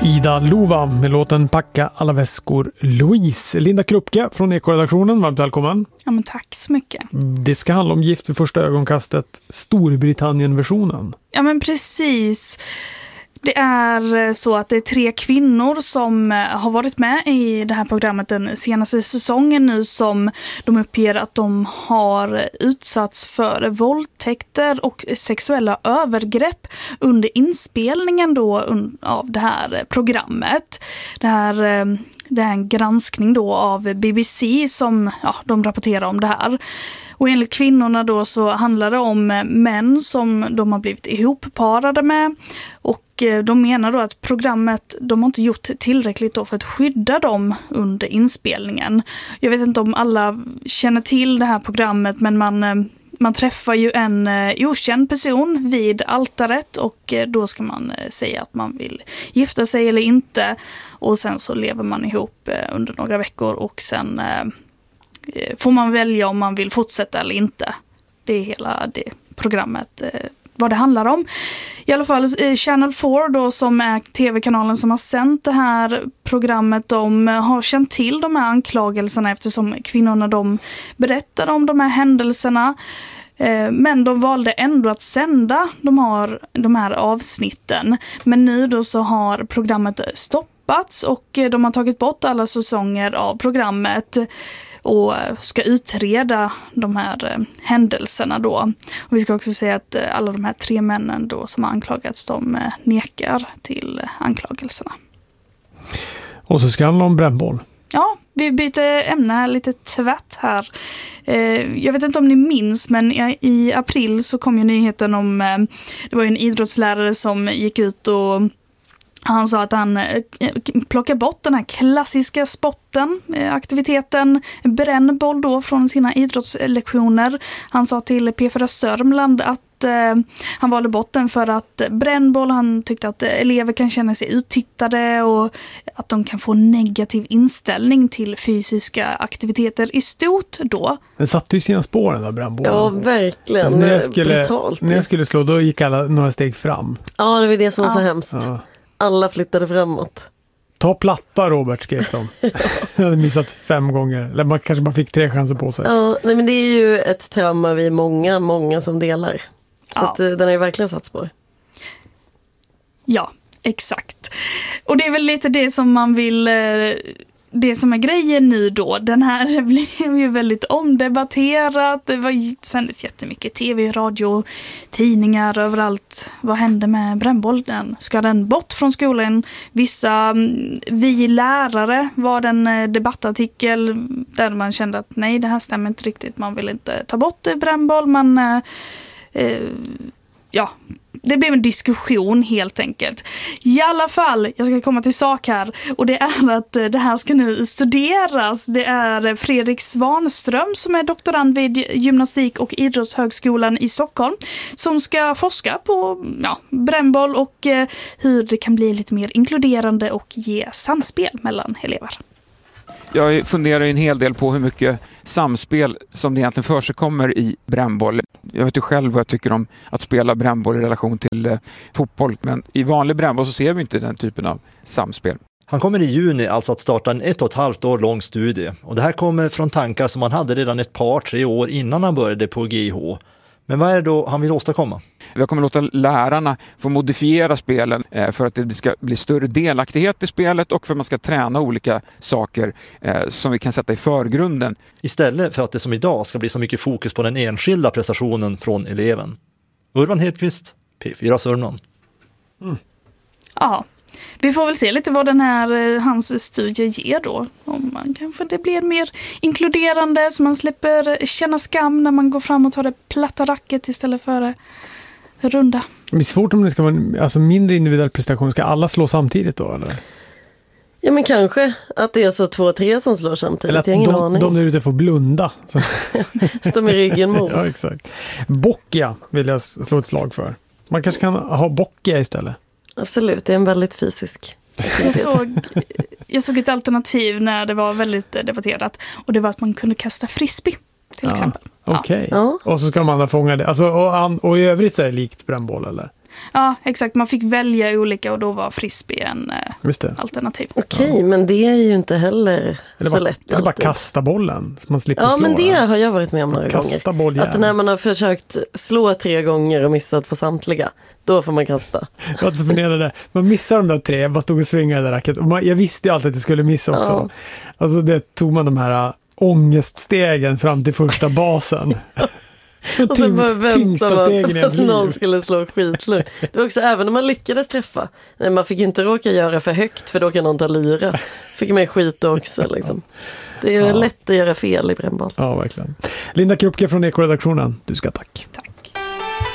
Ida Lova med låten Packa alla väskor. Louise, Linda Krupke från Eko-redaktionen, varmt välkommen. Ja, men tack så mycket. Det ska handla om Gift vid första ögonkastet, Storbritannien-versionen. Ja, men precis. Det är så att det är 3 kvinnor som har varit med i det här programmet den senaste säsongen nu, som de uppger att de har utsatts för våldtäkter och sexuella övergrepp under inspelningen då av det här programmet. Det är en granskning då av BBC som de rapporterar om det här. Och enligt kvinnorna då så handlar det om män som de har blivit ihopparade med, och de menar då att programmet, de har inte gjort tillräckligt då för att skydda dem under inspelningen. Jag vet inte om alla känner till det här programmet, men man träffar ju en okänd person vid altaret, och då ska man säga att man vill gifta sig eller inte, och sen så lever man ihop under några veckor, och sen får man välja om man vill fortsätta eller inte. Det är hela det programmet vad det handlar om. I alla fall Channel 4 då, som är tv-kanalen som har sänt det här programmet, de har känt till de här anklagelserna eftersom kvinnorna de berättade om de här händelserna. Men de valde ändå att sända de här avsnitten. Men nu då så har programmet stoppats, och de har tagit bort alla säsonger av programmet och ska utreda de här händelserna då. Och vi ska också säga att alla de här 3 männen då som har anklagats, de nekar till anklagelserna. Och så ska det handla om brännboll. Ja, vi byter ämne här lite tvärt här. Jag vet inte om ni minns, men i april så kom ju nyheten om, det var ju en idrottslärare som gick ut och han sa att han plockar bort den här klassiska sporten, aktiviteten brännboll då från sina idrottslektioner. Han sa till P4 Sörmland att han valde bort den för att brännboll, han tyckte att elever kan känna sig uttittade och att de kan få negativ inställning till fysiska aktiviteter i stort då. Den satte ju sina spår, den där brännbollen. Ja, verkligen. När jag skulle slå, då gick alla några steg fram. Ja, det var det som var så hemskt. Ja. Alla flyttade framåt. Ta platta, Robert, skrev de. Jag hade missat 5 gånger. Eller man kanske bara fick 3 chanser på sig. Ja, nej, men det är ju ett trauma vi är många som delar. Så att, den har ju verkligen satt spår. Ja, exakt. Och det är väl lite det som man vill... Det som är grejen nu då, den här blev ju väldigt omdebatterat. Det sändes jättemycket tv, radio, tidningar överallt. Vad hände med brännbollen? Ska den bort från skolan? Vi lärare var en debattartikel där man kände att nej, det här stämmer inte riktigt. Man vill inte ta bort brännboll, men det blev en diskussion helt enkelt. I alla fall, jag ska komma till sak här, och det är att det här ska nu studeras. Det är Fredrik Svanström som är doktorand vid Gymnastik- och idrottshögskolan i Stockholm som ska forska på brännboll och hur det kan bli lite mer inkluderande och ge samspel mellan elever. Jag funderar en hel del på hur mycket samspel som det egentligen förekommer i brännboll. Jag vet ju själv vad jag tycker om att spela brännboll i relation till fotboll. Men i vanlig brännboll så ser vi inte den typen av samspel. Han kommer i juni alltså att starta en 1,5 år lång studie. Och det här kommer från tankar som han hade redan ett par, 3 år innan han började på GIH. Men vad är det då han vill åstadkomma? Jag kommer låta lärarna få modifiera spelen för att det ska bli större delaktighet i spelet och för att man ska träna olika saker som vi kan sätta i förgrunden. Istället för att det som idag ska bli så mycket fokus på den enskilda prestationen från eleven. Urban Hedqvist, P4 Sörmland. Ja, vi får väl se lite vad hans studie ger då. Om man kanske det blir mer inkluderande så man slipper känna skam när man går fram och tar det platta racket istället för det runda. Det är svårt om det ska vara mindre individuell prestation. Ska alla slå samtidigt då, eller? Ja, men kanske att det är så 2-3 som slår samtidigt. Eller att de där ute får blunda. Stå med ryggen mot. Ja, exakt. Boccia vill jag slå ett slag för. Man kanske kan ha boccia istället. Absolut, det är en väldigt fysisk. Jag såg ett alternativ när det var väldigt debatterat. Och det var att man kunde kasta frisbee till exempel. Okej. Ja. Och så ska de andra fånga det. Alltså, och i övrigt så är det likt brännboll, eller? Ja, exakt. Man fick välja olika och då var frisbee en alternativ. Okej, men det är ju inte heller så lätt. Eller bara kasta bollen så man slipper slå. Ja, men det har jag varit med om några kasta gånger. Att när man har försökt slå 3 gånger och missat på samtliga, då får man kasta. Jag var så förnedrad. Man missar de där 3, jag bara stod och svingade där racket. Och jag visste ju alltid att det skulle missa också. Ja. Alltså det tog man de här ångeststegen fram till första basen. Och sen bara väntar man att någon skulle slå skitlugnt. Det var också även när man lyckades träffa. Man fick inte råka göra för högt för då kan någon ta lyra. Fick man skit också liksom. Det är lätt att göra fel i brännboll. Ja, verkligen. Linda Krupke från Ekoredaktionen, du ska tack. Tack.